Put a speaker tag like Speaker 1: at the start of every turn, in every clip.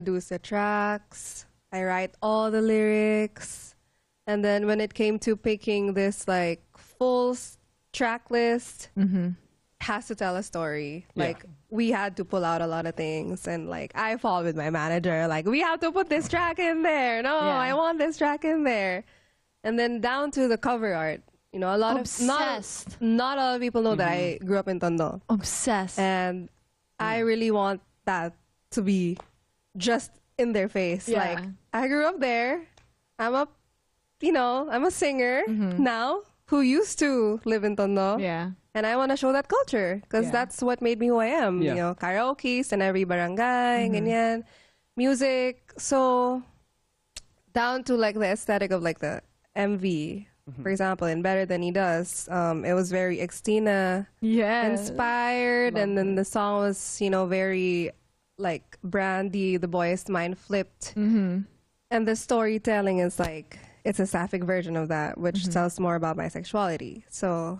Speaker 1: produce the tracks. I write all the lyrics. And then when it came to picking this like full track list, has to tell a story.
Speaker 2: Yeah.
Speaker 1: Like we had to pull out a lot of things, and like I fought with my manager. Like we have to put this track in there. No,
Speaker 3: Yeah.
Speaker 1: I want this track in there. And then down to the cover art. You know, a lot
Speaker 3: Obsessed.
Speaker 1: of not a lot of people know that I grew up in Tondo,
Speaker 3: Obsessed.
Speaker 1: and I really want that to be just in their face.
Speaker 3: Yeah.
Speaker 1: Like I grew up there. I'm a singer now who used to live in Tondo.
Speaker 3: Yeah.
Speaker 1: And I want to show that culture because
Speaker 3: Yeah.
Speaker 1: that's what made me who I am.
Speaker 2: Yeah.
Speaker 1: You know, karaoke's in every barangay, ganyan. Music. So down to like the aesthetic of like the MV. For example, in Better Than He Does, it was very Xtina
Speaker 3: Yeah.
Speaker 1: inspired, and then the song was, you know, very like Brandy, the boy's mind flipped. And the storytelling is like, it's a sapphic version of that, which tells more about my sexuality. So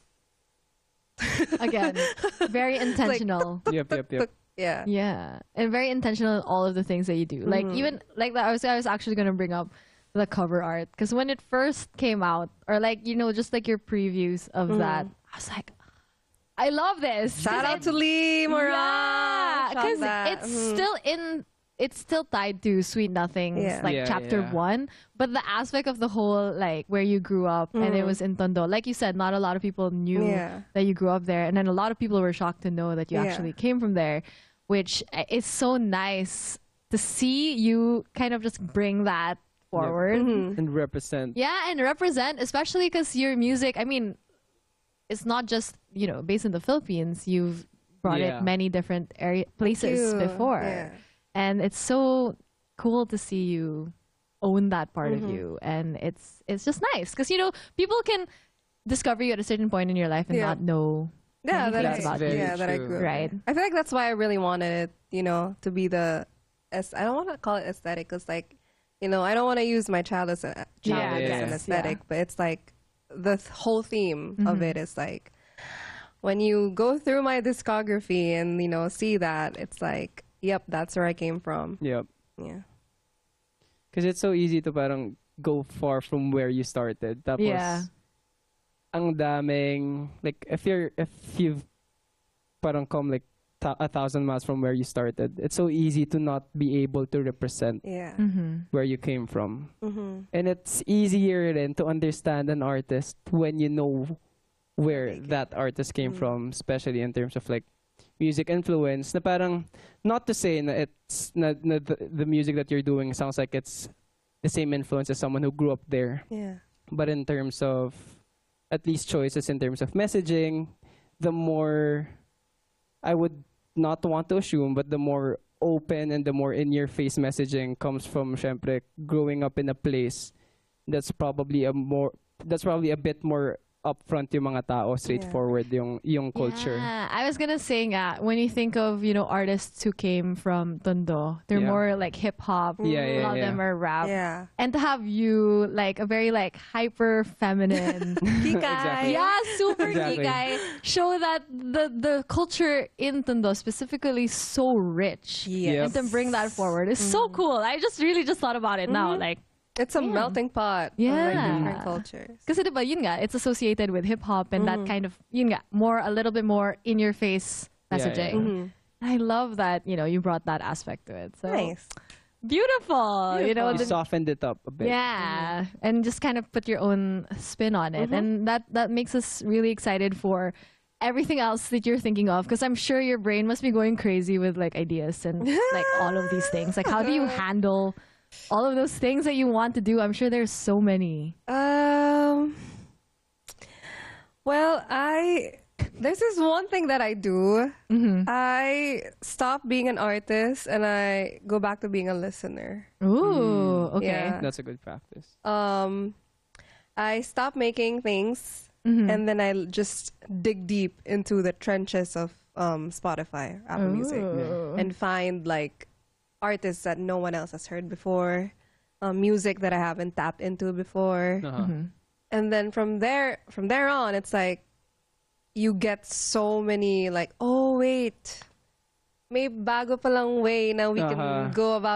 Speaker 3: Again, very intentional.
Speaker 2: Yep.
Speaker 1: yeah.
Speaker 3: Yeah, and very intentional in all of the things that you do. Like even like that, I was actually gonna bring up the cover art because when it first came out, or like just like your previews of that, I was like, I love this.
Speaker 1: Shout out to Lee Moran.
Speaker 3: Yeah,
Speaker 1: Shot
Speaker 3: because
Speaker 1: that.
Speaker 3: it's still tied to Sweet Nothings,
Speaker 1: Yeah.
Speaker 3: like
Speaker 2: Yeah,
Speaker 3: chapter
Speaker 2: yeah.
Speaker 3: 1. But the aspect of the whole, like where you grew up, and it was in Tondo. Like you said, not a lot of people knew
Speaker 1: Yeah.
Speaker 3: that you grew up there, and then a lot of people were shocked to know that you
Speaker 1: Yeah.
Speaker 3: actually came from there, which is so nice to see you kind of just bring that forward.
Speaker 2: And represent.
Speaker 3: Yeah, and represent, especially because your music, I mean, it's not just, based in the Philippines. You've brought
Speaker 2: Yeah.
Speaker 3: it many different places
Speaker 1: you.
Speaker 3: before.
Speaker 1: Yeah.
Speaker 3: And it's so cool to see you own that part of you. And it's just nice because, people can discover you at a certain point in your life and
Speaker 1: Yeah.
Speaker 3: not know
Speaker 1: Yeah,
Speaker 3: many
Speaker 1: that
Speaker 3: things
Speaker 1: I,
Speaker 3: about
Speaker 2: very
Speaker 3: you.
Speaker 1: yeah, that I
Speaker 2: true.
Speaker 1: grew up.
Speaker 3: Right.
Speaker 1: I feel like that's why I really wanted it, to be the. I don't want to call it aesthetic because, like, I don't want to use my child as an
Speaker 3: Yeah,
Speaker 1: as an aesthetic, but it's like the whole theme of it is like when you go through my discography and see that it's like, yep, that's where I came from.
Speaker 2: Yep.
Speaker 1: Yeah.
Speaker 2: Because it's so easy to parang go far from where you started. Tapos,
Speaker 3: Yeah.
Speaker 2: ang daming, like, if you've parang come like 1,000 miles from where you started, it's so easy to not be able to represent
Speaker 1: Yeah.
Speaker 2: where you came from.
Speaker 1: Mm-hmm.
Speaker 2: And it's easier then to understand an artist when you know where that artist came from, especially in terms of like music influence. Na parang, not to say na it's na the music that you're doing sounds like it's the same influence as someone who grew up there,
Speaker 1: Yeah.
Speaker 2: but in terms of at least choices in terms of messaging, the more, I would not want to assume, but the more open and the more in-your-face messaging comes from, syempre, growing up in a place that's probably a bit more upfront yung mga tao, straightforward yung culture.
Speaker 3: Yeah, I was gonna say when you think of artists who came from Tondo, they're
Speaker 2: Yeah.
Speaker 3: more like hip hop.
Speaker 2: Yeah,
Speaker 3: A lot of them are rap.
Speaker 1: Yeah.
Speaker 3: And to have you like a very like hyper feminine,
Speaker 1: Kikai.
Speaker 2: Exactly.
Speaker 3: yeah, super
Speaker 2: Exactly.
Speaker 3: kikai, show that the culture in Tondo specifically so rich.
Speaker 1: Yes.
Speaker 3: And to bring that forward is so cool. I just really just thought about it now, like.
Speaker 1: It's a melting pot of
Speaker 3: Yeah.
Speaker 1: like different cultures.
Speaker 3: Kasi diba, yun nga, it's associated with hip hop and that kind of, yun nga, a little bit more in your face messaging. I love that, you brought that aspect to it. So
Speaker 1: Nice.
Speaker 3: beautiful.
Speaker 2: You
Speaker 3: the-
Speaker 2: softened it up a bit.
Speaker 3: yeah, and just kind of put your own spin on it, and that makes us really excited for everything else that you're thinking of, because I'm sure your brain must be going crazy with like ideas and like all of these things. Like, how do you handle all of those things that you want to do? I'm sure there's so many.
Speaker 1: Well, this is one thing that I do. I stop being an artist and I go back to being a listener.
Speaker 3: Ooh, okay.
Speaker 1: Yeah.
Speaker 2: That's a good practice.
Speaker 1: I stop making things and then I just dig deep into the trenches of Spotify, Apple Music, and find like artists that no one else has heard before, music that I haven't tapped into before. And then from there on, it's like you get so many like, oh wait, may bago palang way na we can go about